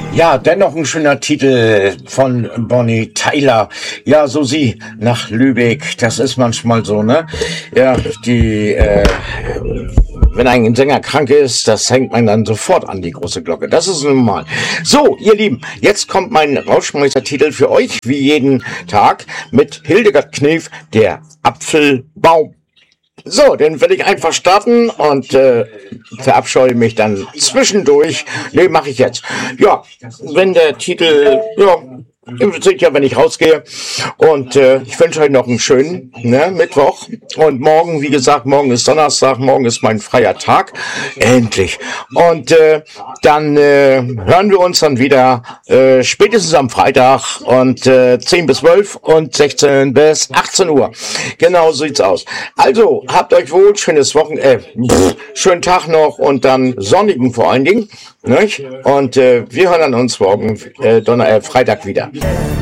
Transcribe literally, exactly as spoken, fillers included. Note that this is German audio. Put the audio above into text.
Ja, dennoch ein schöner Titel von Bonnie Tyler. Ja, so sie nach Lübeck. Das ist manchmal so, ne? Ja, die, äh, wenn ein Sänger krank ist, das hängt man dann sofort an die große Glocke. Das ist normal. So, ihr Lieben, jetzt kommt mein Rauschmeister-Titel für euch, wie jeden Tag, mit Hildegard Knef, der Apfelbaum. So, dann werde ich einfach starten und äh, verabscheue mich dann zwischendurch. Nee, mache ich jetzt. Ja, wenn der Titel, ja, ihr seht ja, wenn ich rausgehe. Und äh, ich wünsche euch noch einen schönen ne, Mittwoch. Und morgen, wie gesagt, morgen ist Donnerstag, morgen ist mein freier Tag. Endlich. Und äh, dann äh, hören wir uns dann wieder äh, spätestens am Freitag und äh, zehn bis zwölf und sechzehn bis achtzehn Uhr. Genau so sieht's aus. Also, habt euch wohl, schönes Wochenende, äh, schönen Tag noch und dann sonnigen vor allen Dingen. Nicht? Und äh, wir hören uns morgen äh, Donner äh, Freitag wieder.